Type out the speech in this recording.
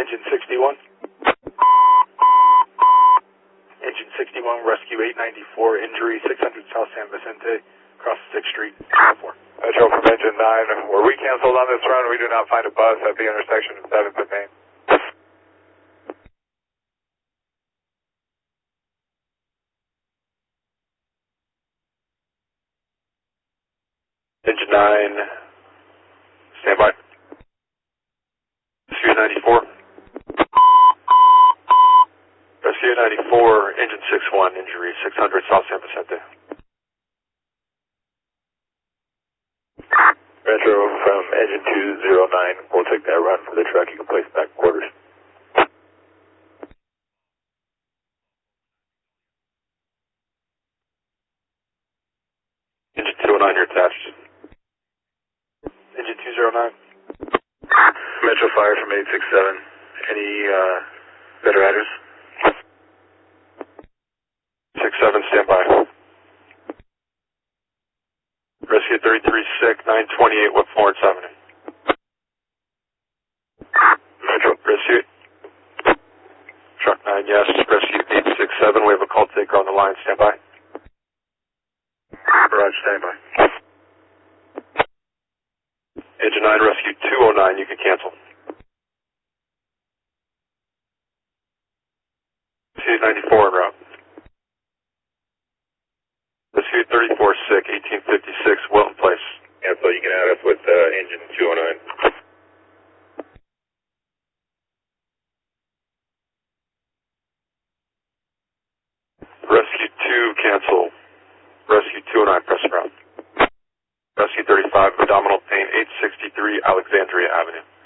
Engine 61. Engine 61, rescue 894, injury 600 South San Vicente, across 6th Street, 4. Metro from Engine 9, were we canceled on this run? We do not find a bus at the intersection of 7th and Main. Engine 9, stand by. Rescue 94. Rescue 94, engine 61, injury 600 South San Vicente. Metro from engine 209, we'll take that run for the truck. You can place back quarters. Engine 209, you're attached. Engine 209. Metro Fire from 867. Any better address? 67, stand by. Rescue 33 sick, 928 West Florence Avenue. Metro. Rescue. Truck 9, yes. Rescue 867, we have a call taker on the line, stand by. Roger, stand by. Engine 9, rescue 209, you can cancel. C94 en route. Rescue 34 sick, 1856, Wilton Place. Cancel, you can add us with engine 209. Rescue 2, cancel. Rescue 209, press route. Rescue 35, abdominal pain, 863 Alexandria Avenue.